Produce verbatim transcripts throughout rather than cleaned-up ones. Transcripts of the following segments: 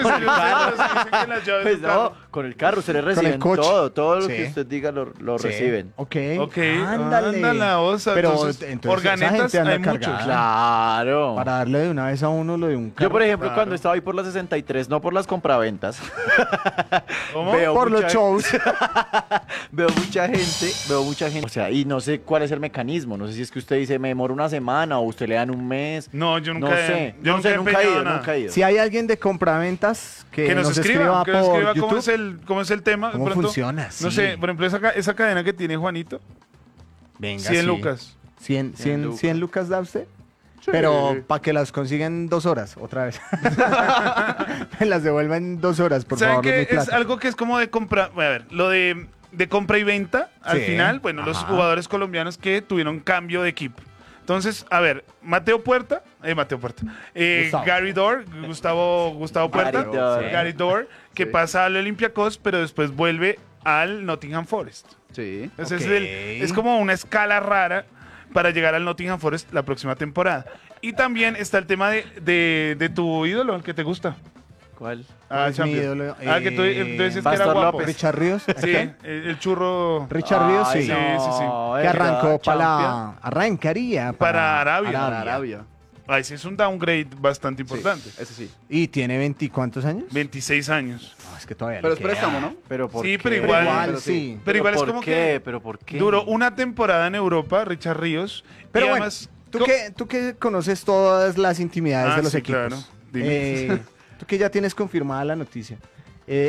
Pues con ellos el carro. dicen que las llaves Pues del carro. no, con el carro se le el reciben coche. todo, todo lo Sí. que usted diga lo, lo Sí. reciben. Ok. Ok, Ándale. ándala, osa. Pero entonces, entonces esa organetas gente anda hay muchos. cargada. Claro. Para darle de una vez a uno lo de un carro. Yo, por ejemplo, claro. cuando estaba ahí por la sesenta y tres, no por las compraventas, ¿Cómo? veo por mucha- los shows. veo mucha gente, veo mucha gente, o sea, y no sé cuál es el mecanismo, no sé si es que usted dice me demoro una semana o usted le dan un mes, No, yo nunca no he- sé, yo no nunca sé, he nunca he empeñado ido, nada. nunca he ido. Si hay alguien de compraventas que, Que nos, escriba, que nos por escriba YouTube. cómo es el cómo es el tema. de ¿Cómo pronto, funciona? No Sí. sé, por ejemplo, esa, ca- esa cadena que tiene Juanito, Venga, cien sí. lucas. cien, cien cien, lucas. cien lucas da usted. Pero para que las consigan en dos horas, otra vez. Me las devuelvan en dos horas, por ¿Saben favor. qué? mi Es plata. algo que es como de compra. A ver, lo de, de compra y venta, al Sí. final, bueno, los Ajá. jugadores colombianos que tuvieron cambio de equipo. Entonces, a ver, Mateo Puerta, eh, Mateo Puerta, eh, Gustavo. Gary Dor, Gustavo, Gustavo Puerta, Gary Dor. Gary Dor, que Sí. pasa al Olympiacos, pero después vuelve al Nottingham Forest. Sí. Entonces Ok. es, el- es como una escala rara para llegar al Nottingham Forest la próxima temporada. Y también está el tema de, de, de tu ídolo, el que te gusta. ¿Cuál? Ah, es mi Champions. ídolo? Ah, que tú, Eh, tú decías que era Pastor guapo. López. Richard Ríos. ¿A Sí, quién? el, el churro Richard Ríos, Ay, sí. no. sí, sí, sí. no, Que es arrancó verdad, para Champions. la... Arrancaría Para Arabia. Para Arabia. Ay, sí, es un downgrade bastante importante. Sí, ese sí. Y tiene veinte, ¿cuántos años? veintiséis años. No, es que todavía Pero le es queda. préstamo, ¿no? Pero ¿por Sí, qué? pero Pero igual- igual, pero sí. Pero igual es ¿por como qué? que ¿Pero por qué? duró una temporada en Europa, Richard Ríos. Pero y bueno, además, tú co- que, tú que conoces todas las intimidades Ah, de los sí, equipos. claro. Dime. eh, tú que ya tienes confirmada la noticia. Eh,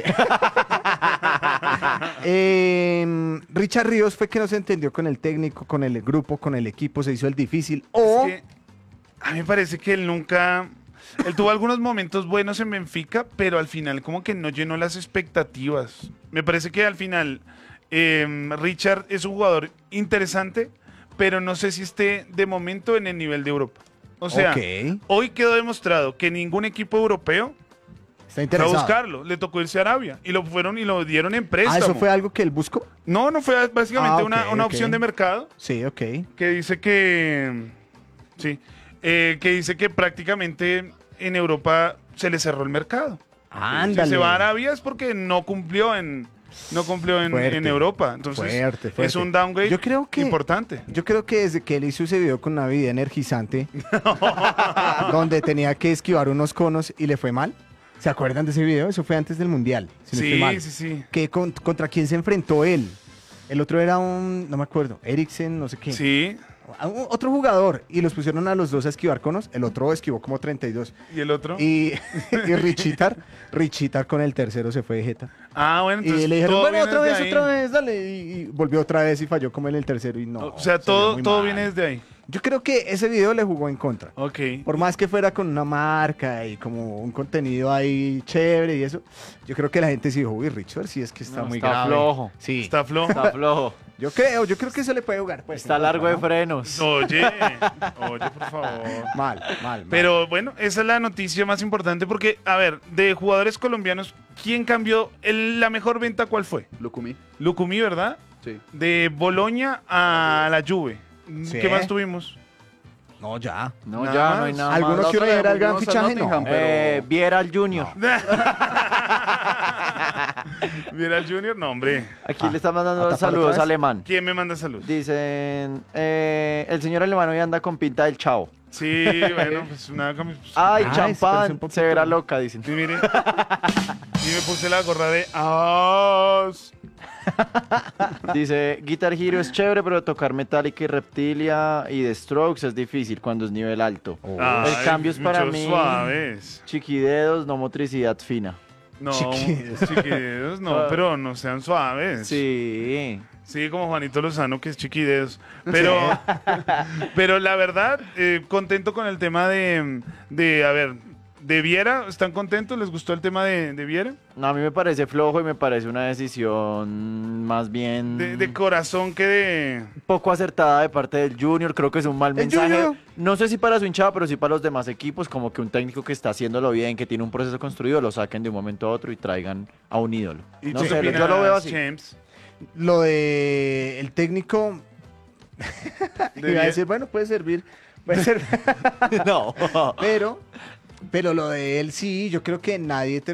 eh, Richard Ríos fue que no se entendió con el técnico, con el grupo, con el equipo, se hizo el difícil. O Es que a mí me parece que él nunca... Él tuvo algunos momentos buenos en Benfica, pero al final como que no llenó las expectativas. Me parece que al final eh, Richard es un jugador interesante, pero no sé si esté de momento en el nivel de Europa. O sea, Ok. hoy quedó demostrado que ningún equipo europeo está fue a interesado. buscarlo. Le tocó irse a Arabia y lo fueron y lo dieron en préstamo. Ah, ¿eso fue algo que él buscó? No, no fue básicamente Ah, ok, una, una ok. opción de mercado. Sí, ok. Que dice que. Sí. eh, que dice que prácticamente en Europa se le cerró el mercado. Ándale. Si se va a Arabia es porque no cumplió en. No cumplió en, Fuerte. en Europa. Entonces Fuerte, fuerte. es un downgrade Yo creo que- importante. Yo creo que desde que él hizo ese video con una bebida energizante, donde tenía que esquivar unos conos y le fue mal. ¿Se acuerdan de ese video? Eso fue antes del Mundial. Si no estoy Sí, mal. sí, sí. Que con- ¿Contra quién se enfrentó él? El otro era un, no me acuerdo, Eriksen, no sé qué. Sí. A un- otro jugador. Y los pusieron a los dos a esquivar conos. El otro esquivó como treinta y dos. ¿Y el otro? Y, y Richitar, Richitar con el tercero se fue de jeta. Ah, bueno, entonces. Y le dijeron, todo bueno, viene otra desde vez, ahí. otra vez, dale. Y, y volvió otra vez y falló como en el tercero y no. O sea, se vio todo, muy todo mal. viene desde ahí. Yo creo que ese video le jugó en contra. Ok. Por más que fuera con una marca y como un contenido ahí chévere y eso, yo creo que la gente sí dijo, uy, Richard, sí es que está No, muy está grave. flojo. Sí, Está flojo. Está flojo. yo creo, yo creo que se le puede jugar. Pues, Está en largo de contra, frenos. Oye, oye, por favor. ¿no? Mal, mal, mal. Pero bueno, esa es la noticia más importante porque, a ver, de jugadores colombianos, ¿quién cambió? El- ¿La mejor venta cuál fue? Lucumí. Lucumí, ¿verdad? Sí. De Boloña a la Juve. Sí. ¿Qué más tuvimos? No, ya. No, Nada ya no hay más. nada ¿Alguno más. que uno otra era el gran volvimos a fichaje? Nottingham, No. pero- Eh, Viera al Junior. ¿Mira el Junior? No, hombre. Aquí le está mandando ¿A tapar saludos otra vez? alemán. ¿Quién me manda salud? Dicen, eh, el señor alemán hoy anda con pinta del chavo. Sí, bueno, pues una cami- pues, Ay, Ay, champán, espérese un poquito. se verá loca, dicen. sí, mire. Y me puse la gorra de Aos. Dice, Guitar Hero es chévere, pero tocar Metallica y Reptilia y The Strokes es difícil cuando es nivel alto. Ay, El cambio es para muchos mí suaves. chiquidedos, no motricidad fina. No, Chiquidedos. chiquidedos, no, pero no sean suaves. Sí. Sí, como Juanito Lozano, que es chiquideos. Pero, pero la verdad, eh, contento con el tema de, de, a ver, de Viera. ¿Están contentos? ¿Les gustó el tema de, de Viera? No, a mí me parece flojo y me parece una decisión más bien De, de corazón que de... poco acertada de parte del Junior. Creo que es un mal ¿El mensaje. Junior? No sé si para su hinchada, pero sí para los demás equipos. Como que un técnico que está haciéndolo bien, que tiene un proceso construido, lo saquen de un momento a otro y traigan a un ídolo. ¿Y No tú sé, qué yo lo veo opinas, así. James? Lo de el técnico, ¿De iba a bien? decir, bueno, puede servir, puede servir, No. pero, pero lo de él sí, yo creo que nadie